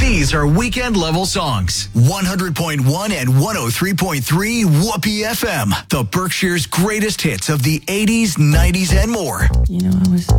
These are weekend level songs. 100.1 and 103.3 Whoopee FM. The Berkshire's greatest hits of the 80s, 90s, and more. You know, I was